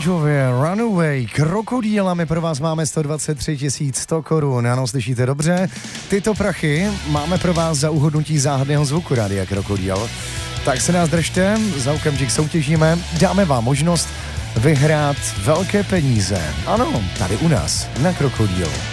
Jovi, Runaway, Krokodýla, my pro vás máme 123 100 korun. Ano, slyšíte dobře? Tyto prachy máme pro vás za uhodnutí záhadného zvuku Rádia Krokodýl. Tak se nás držte, za okamžik soutěžíme, dáme vám možnost vyhrát velké peníze. Ano, tady u nás, na Krokodýl.